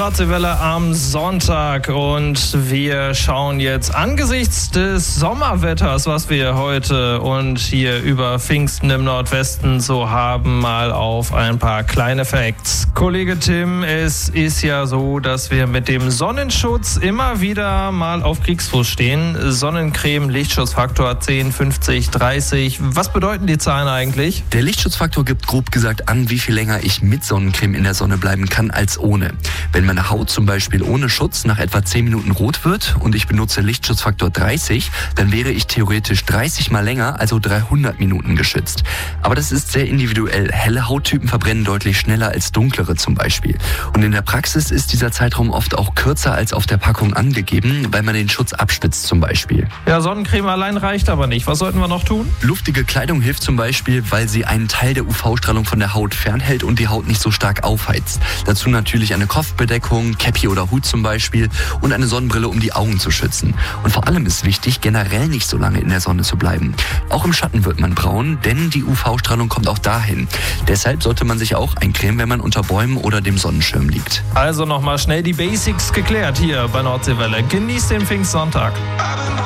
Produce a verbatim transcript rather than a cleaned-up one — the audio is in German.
Nordseewelle am Sonntag und wir schauen jetzt angesichts des Sommerwetters, was wir heute und hier über Pfingsten im Nordwesten so haben, mal auf ein paar kleine Facts. Kollege Tim, es ist ja so, dass wir mit dem Sonnenschutz immer wieder mal auf Kriegsfuß stehen. Sonnencreme, Lichtschutzfaktor zehn, fünfzig, dreißig. Was bedeuten die Zahlen eigentlich? Der Lichtschutzfaktor gibt grob gesagt an, wie viel länger ich mit Sonnencreme in der Sonne bleiben kann als ohne. Wenn meine Haut zum Beispiel ohne Schutz nach etwa zehn Minuten rot wird und ich benutze Lichtschutzfaktor dreißig, dann wäre ich theoretisch dreißig mal länger, also dreihundert Minuten geschützt. Aber das ist sehr individuell. Helle Hauttypen verbrennen deutlich schneller als dunklere zum Beispiel. Und in der Praxis ist dieser Zeitraum oft auch kürzer als auf der Packung angegeben, weil man den Schutz abspitzt zum Beispiel. Ja, Sonnencreme allein reicht aber nicht. Was sollten wir noch tun? Luftige Kleidung hilft zum Beispiel, weil sie einen Teil der U V-Strahlung von der Haut fernhält und die Haut nicht so stark aufheizt. Dazu natürlich eine Kopfbedeckung, Käppi oder Hut zum Beispiel und eine Sonnenbrille, um die Augen zu schützen. Und vor allem ist wichtig, generell nicht so lange in der Sonne zu bleiben. Auch im Schatten wird man braun, denn die U V-Strahlung kommt auch dahin. Deshalb sollte man sich auch eincremen, wenn man unter Bäumen oder dem Sonnenschirm liegt. Also nochmal schnell die Basics geklärt hier bei Nordseewelle. Genießt den Pfingstsonntag.